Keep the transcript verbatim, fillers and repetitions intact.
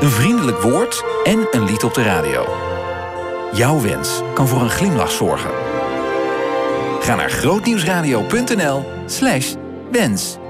een vriendelijk woord en een lied op de radio. Jouw wens kan voor een glimlach zorgen. Ga naar grootnieuwsradio punt n l slash wens.